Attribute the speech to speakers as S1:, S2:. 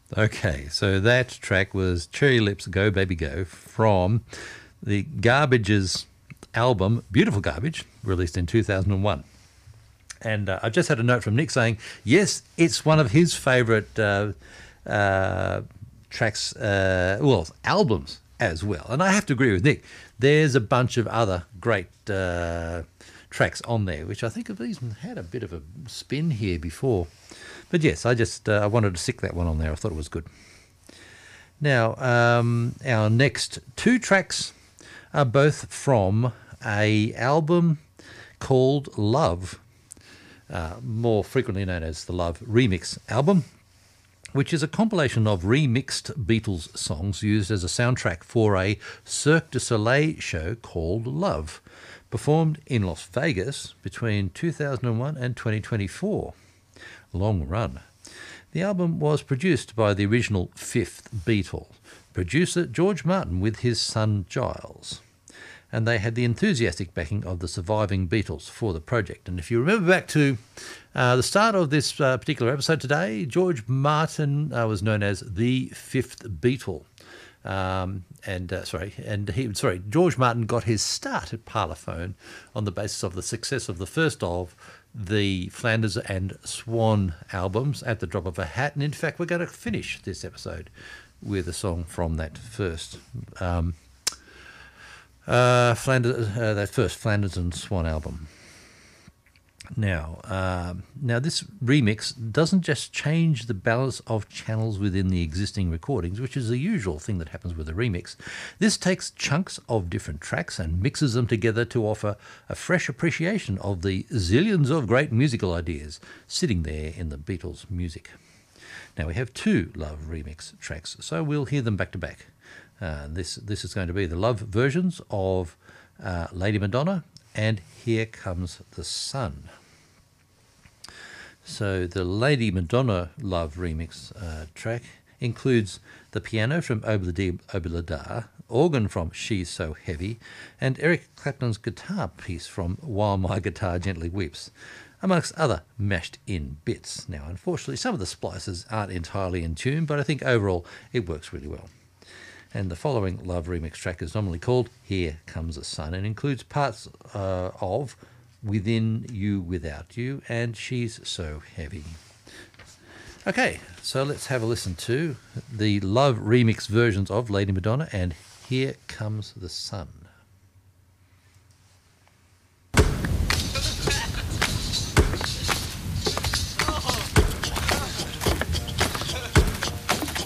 S1: Okay, so that track was Cherry Lips Go Baby Go from the Garbage's album, Beautiful Garbage, released in 2001. And I've just had a note from Nick saying, yes, it's one of his favourite tracks, albums as well. And I have to agree with Nick. There's a bunch of other great tracks on there, which I think have even had a bit of a spin here before. But yes, I wanted to stick that one on there. I thought it was good. Now, our next two tracks are both from a album called Love, more frequently known as the Love Remix album, which is a compilation of remixed Beatles songs used as a soundtrack for a Cirque du Soleil show called Love, performed in Las Vegas between 2001 and 2024. Long run. The album was produced by the original fifth Beatle, producer George Martin with his son Giles. And they had the enthusiastic backing of the surviving Beatles for the project. And if you remember back to the start of this particular episode today, George Martin was known as the fifth Beatle. George Martin got his start at Parlophone on the basis of the success of the first of the Flanders and Swan albums at the drop of a hat. And in fact, we're going to finish this episode with a song from that first Flanders and Swan album. Now, this remix doesn't just change the balance of channels within the existing recordings, which is the usual thing that happens with a remix. This takes chunks of different tracks and mixes them together to offer a fresh appreciation of the zillions of great musical ideas sitting there in the Beatles' music. Now, we have two Love remix tracks, so we'll hear them back to back. This is going to be the Love versions of Lady Madonna and Here Comes the Sun. So the Lady Madonna Love remix track includes the piano from Obla Obla Da, organ from She's So Heavy, and Eric Clapton's guitar piece from While My Guitar Gently Weeps, amongst other mashed-in bits. Now, unfortunately, some of the splices aren't entirely in tune, but I think overall it works really well. And the following Love remix track is nominally called Here Comes the Sun and includes parts of Within You Without You and She's So Heavy. Okay, so let's have a listen to the Love remix versions of Lady Madonna and Here Comes the Sun.